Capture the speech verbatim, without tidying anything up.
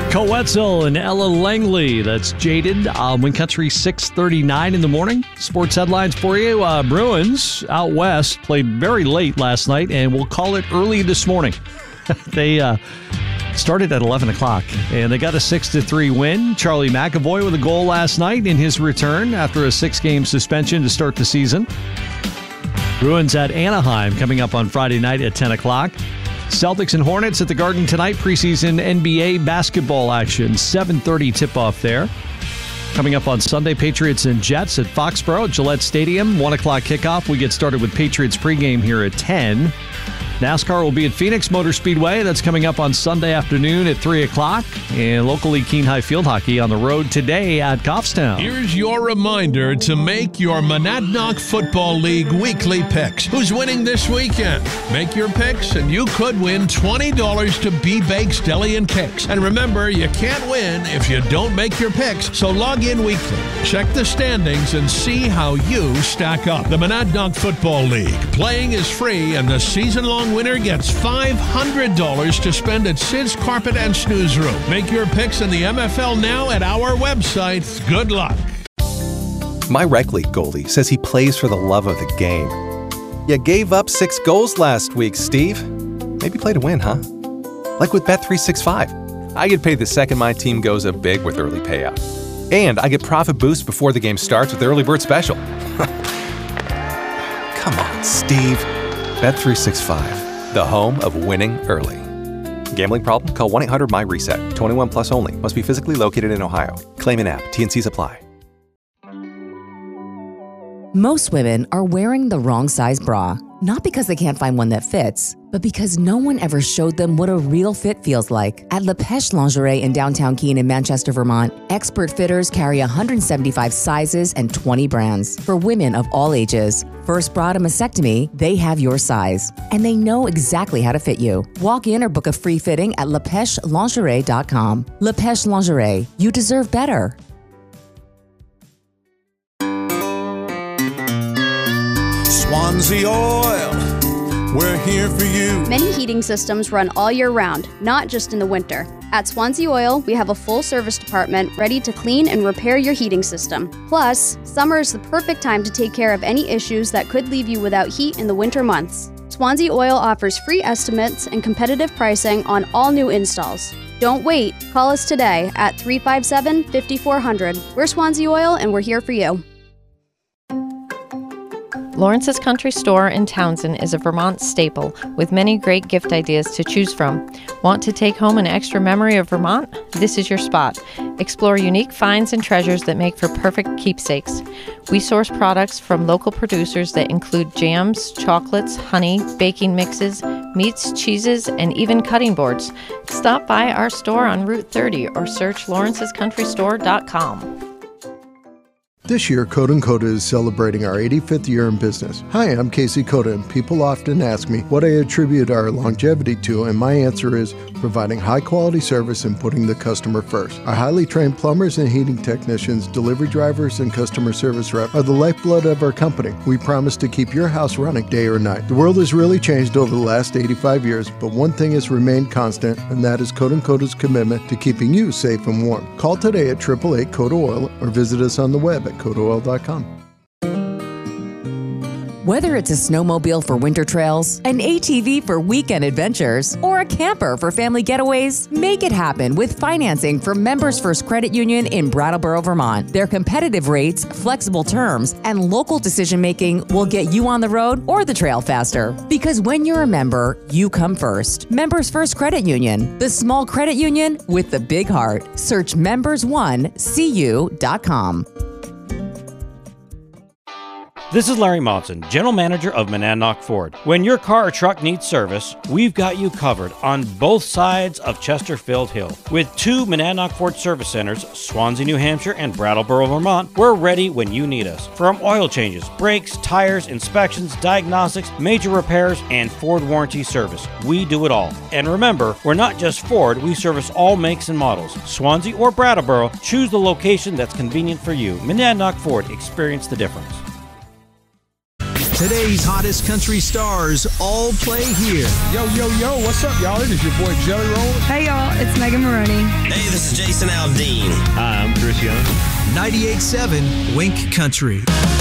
Cole Wetzel and Ella Langley. That's Jaded. Uh, Wind Country six thirty-nine in the morning. Sports headlines for you. Uh, Bruins out west played very late last night, and we'll call it early this morning. they uh, started at eleven o'clock, and they got a six to three win. Charlie McAvoy with a goal last night in his return after a six-game suspension to start the season. Bruins at Anaheim coming up on Friday night at ten o'clock. Celtics and Hornets at the Garden tonight. Preseason N B A basketball action. seven thirty tip-off there. Coming up on Sunday, Patriots and Jets at Foxborough at Gillette Stadium. one o'clock kickoff. We get started with Patriots pregame here at ten. NASCAR will be at Phoenix Motor Speedway. That's coming up on Sunday afternoon at three o'clock. And locally, Keene High Field Hockey on the road today at Goffstown. Here's your reminder to make your Monadnock Football League weekly picks. Who's winning this weekend? Make your picks, and you could win twenty dollars to B-Bakes Deli and Cakes. And remember, you can't win if you don't make your picks, so log in weekly. Check the standings and see how you stack up. The Monadnock Football League. Playing is free, and the season-long winner gets five hundred dollars to spend at Sid's Carpet and Snooze Room. Make your picks in the M F L now at our website. Good luck. My rec league goalie says he plays for the love of the game. You gave up six goals last week, Steve. Maybe play to win, huh? Like with Bet three sixty-five. I get paid the second my team goes up big with early payout. And I get profit boost before the game starts with the early bird special. Come on, Steve. Bet three sixty-five, the home of winning early. Gambling problem? Call one eight hundred M Y reset. twenty-one plus only. Must be physically located in Ohio. Claim an app. T and Cs apply. Most women are wearing the wrong size bra, not because they can't find one that fits, but because no one ever showed them what a real fit feels like. At Le Pêche Lingerie in downtown Keene in Manchester, Vermont, expert fitters carry one hundred seventy-five sizes and twenty brands for women of all ages. First bra to mastectomy, they have your size, and they know exactly how to fit you. Walk in or book a free fitting at le pêche lingerie dot com. Le Pêche Lingerie, you deserve better. Swansea Oil, we're here for you. Many heating systems run all year round, not just in the winter. At Swansea Oil, we have a full service department ready to clean and repair your heating system. Plus, summer is the perfect time to take care of any issues that could leave you without heat in the winter months. Swansea Oil offers free estimates and competitive pricing on all new installs. Don't wait. Call us today at three five seven, five four zero zero. We're Swansea Oil, and we're here for you. Lawrence's Country Store in Townsend is a Vermont staple with many great gift ideas to choose from. Want to take home an extra memory of Vermont? This is your spot. Explore unique finds and treasures that make for perfect keepsakes. We source products from local producers that include jams, chocolates, honey, baking mixes, meats, cheeses, and even cutting boards. Stop by our store on Route thirty or search lawrences country store dot com. This year, Coda and Coda is celebrating our eighty-fifth year in business. Hi, I'm Casey Coda, and people often ask me what I attribute our longevity to, and my answer is providing high-quality service and putting the customer first. Our highly trained plumbers and heating technicians, delivery drivers, and customer service rep are the lifeblood of our company. We promise to keep your house running day or night. The world has really changed over the last eighty-five years, but one thing has remained constant, and that is Coda and Coda's commitment to keeping you safe and warm. Call today at eight eight eight, CODA OIL or visit us on the web at coda oil dot com. Whether it's a snowmobile for winter trails, an A T V for weekend adventures, or a camper for family getaways, make it happen with financing from Members First Credit Union in Brattleboro, Vermont. Their competitive rates, flexible terms, and local decision-making will get you on the road or the trail faster. Because when you're a member, you come first. Members First Credit Union, the small credit union with the big heart. Search members one c u dot com. This is Larry Monson, General Manager of Monadnock Ford. When your car or truck needs service, we've got you covered on both sides of Chesterfield Hill. With two Monadnock Ford service centers, Swansea, New Hampshire and Brattleboro, Vermont, we're ready when you need us. From oil changes, brakes, tires, inspections, diagnostics, major repairs, and Ford warranty service, we do it all. And remember, we're not just Ford, we service all makes and models. Swansea or Brattleboro, choose the location that's convenient for you. Monadnock Ford, experience the difference. Today's hottest country stars all play here. Yo, yo, yo, what's up, y'all? It is your boy Jelly Roll. Hey, y'all, it's Megan Megan Maroney. Hey, this is Jason Aldean. Hi, I'm Chris Young. ninety-eight point seven Wink Country.